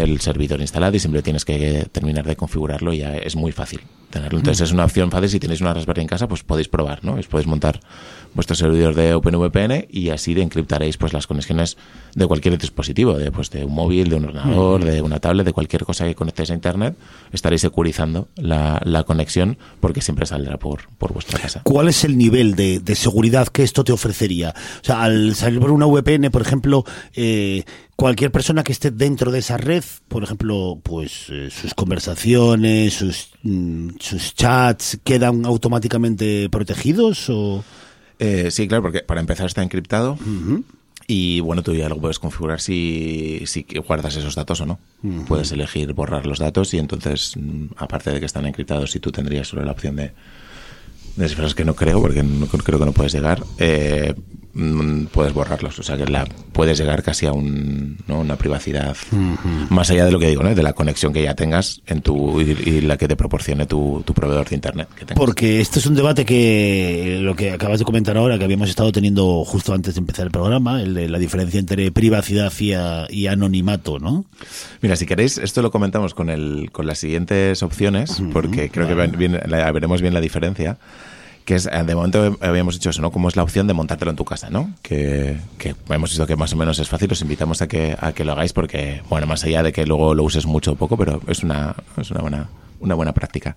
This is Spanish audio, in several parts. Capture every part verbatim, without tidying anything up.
el servidor instalado y siempre tienes que terminar de configurarlo y ya es muy fácil tenerlo. Entonces es una opción fácil. Si tenéis una Raspberry en casa, pues podéis probar, ¿no? Es, podéis montar vuestro servidor de OpenVPN y así de encriptaréis pues las conexiones de cualquier dispositivo, de, pues, de un móvil, de un ordenador, de una tablet, de cualquier cosa que conectéis a internet. Estaréis securizando la, la conexión porque siempre saldrá por, por vuestra casa. ¿Cuál es el nivel de, de seguridad que esto te ofrecería? O sea, al salir por una V P N, por ejemplo, eh, cualquier persona que esté dentro de esa red, por ejemplo, pues eh, sus conversaciones, sus, mm, sus chats, ¿quedan automáticamente protegidos o...? Eh, sí, claro, porque para empezar está encriptado. Uh-huh. Y bueno, tú ya lo puedes configurar si, si guardas esos datos o no. Uh-huh. Puedes elegir borrar los datos y entonces, aparte de que están encriptados, si tú tendrías solo la opción de, de descifrar, que no creo, porque no, creo que no puedes llegar, eh, puedes borrarlos. O sea que la, puedes llegar casi a un, ¿no? una privacidad uh-huh. más allá de lo que digo, ¿no? De la conexión que ya tengas en tu y, y la que te proporcione tu, tu proveedor de internet que tengas. Porque este es un debate que lo que acabas de comentar ahora, que habíamos estado teniendo justo antes de empezar el programa, el de la diferencia entre privacidad y, a, y anonimato, ¿no? Mira, si queréis, esto lo comentamos con el con las siguientes opciones, uh-huh. porque creo vale. que bien, la, veremos bien la diferencia. Que es, de momento habíamos dicho eso, ¿no? Como es la opción de montártelo en tu casa, ¿no? Que, que hemos visto que más o menos es fácil, os invitamos a que a que lo hagáis porque, bueno, más allá de que luego lo uses mucho o poco, pero es una es una buena una buena práctica.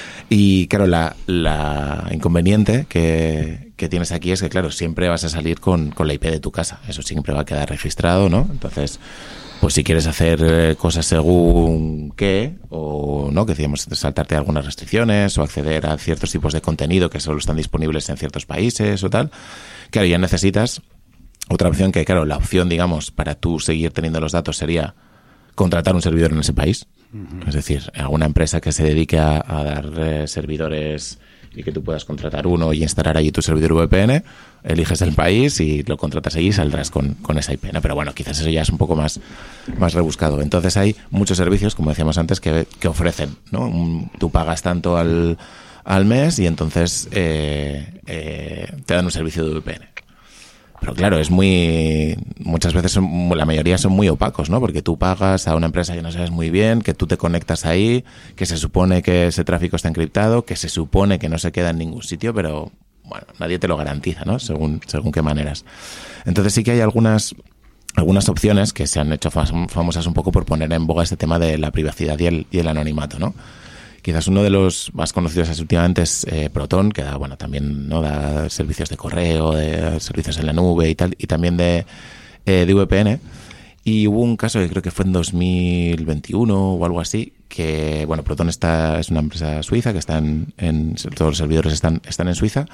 Y claro, la, la inconveniente que, que tienes aquí es que, claro, siempre vas a salir con, con la I P de tu casa. Eso siempre va a quedar registrado, ¿no? Entonces, pues si quieres hacer cosas según qué, o no, que decíamos saltarte algunas restricciones o acceder a ciertos tipos de contenido que solo están disponibles en ciertos países o tal, claro, ya necesitas otra opción que, claro, la opción, digamos, para tú seguir teniendo los datos sería contratar un servidor en ese país. Uh-huh. Es decir, alguna empresa que se dedique a, a dar eh, servidores y que tú puedas contratar uno y instalar allí tu servidor V P N, eliges el país y lo contratas allí y saldrás con, con esa I P. ¿No? Pero bueno, quizás eso ya es un poco más, más rebuscado. Entonces hay muchos servicios, como decíamos antes, que, que ofrecen, ¿no? Un, tú pagas tanto al, al mes y entonces eh, eh, te dan un servicio de V P N. Pero claro, es muy... Muchas veces son, la mayoría son muy opacos, ¿no? Porque tú pagas a una empresa que no sabes muy bien, que tú te conectas ahí, que se supone que ese tráfico está encriptado, que se supone que no se queda en ningún sitio, pero bueno, nadie te lo garantiza, ¿no? Según, según qué maneras. Entonces sí que hay algunas... algunas opciones que se han hecho fam- famosas un poco por poner en boga este tema de la privacidad y el, y el anonimato, ¿no? Quizás uno de los más conocidos últimamente es eh, Proton, que da, bueno, también no da servicios de correo, de servicios en la nube y tal, y también de, eh, de V P N. Y hubo un caso que creo que fue en dos mil veintiuno o algo así, que, bueno, Proton está, es una empresa suiza que está en, en todos los servidores están, están en Suiza,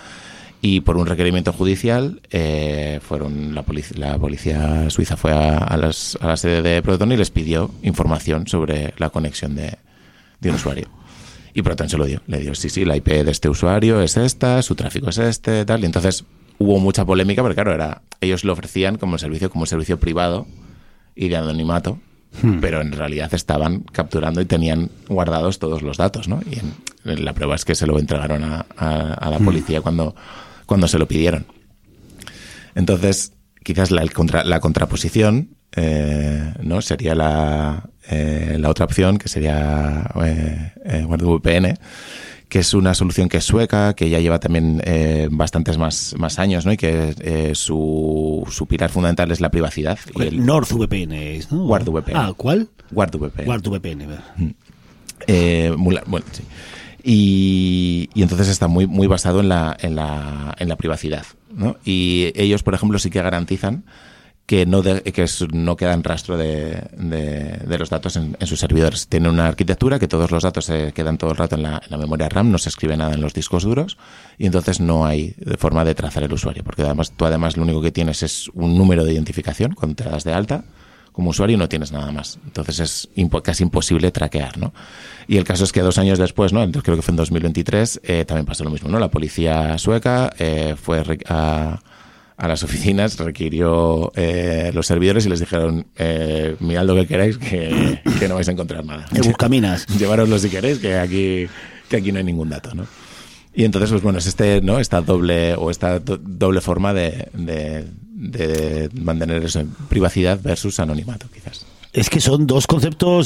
y por un requerimiento judicial eh, fueron la policía, la policía suiza fue a, a, las, a la sede de Proton y les pidió información sobre la conexión de, de un usuario. Y Proton se lo dio, le dio, sí, sí, la I P de este usuario es esta, su tráfico es este, tal. Y entonces hubo mucha polémica porque, claro, era ellos lo ofrecían como servicio, como servicio privado y de anonimato, hmm. pero en realidad estaban capturando y tenían guardados todos los datos, ¿no? Y en, en la prueba es que se lo entregaron a, a, a la policía hmm. cuando, cuando se lo pidieron. Entonces, quizás la, el contra, la contraposición eh, no sería la... Eh, la otra opción, que sería eh, eh, GuardVPN, que es una solución que es sueca, que ya lleva también eh, bastantes más, más años, ¿no? Y que eh, su, su pilar fundamental es la privacidad. Y el NordVPN es, ¿no? GuardVPN. Ah, ¿cuál? GuardVPN. GuardVPN. Eh, muy, bueno, sí. Y, y entonces está muy, muy basado en la, en la, en la privacidad, ¿no? Y ellos, por ejemplo, sí que garantizan que no de, que no quedan rastro de, de, de los datos en, en sus servidores. Tienen una arquitectura que todos los datos se quedan todo el rato en la, en la memoria RAM, no se escribe nada en los discos duros y entonces no hay forma de trazar el usuario, porque además tú además lo único que tienes es un número de identificación cuando te das de alta como usuario y no tienes nada más. Entonces es impo- casi imposible traquear, ¿no? Y el caso es que dos años después, ¿no? Entonces creo que fue en dos mil veintitrés, eh, también pasó lo mismo, ¿no? La policía sueca eh, fue a... a las oficinas, requirió eh, los servidores y les dijeron eh, mirad lo que queráis que, que no vais a encontrar nada. De buscaminas. Llevároslo si queréis, que aquí, que aquí no hay ningún dato, ¿no? Y entonces, pues bueno, es este, ¿no? Esta doble, o esta do, doble forma de, de, de mantener eso, privacidad versus anonimato, quizás. Es que son dos conceptos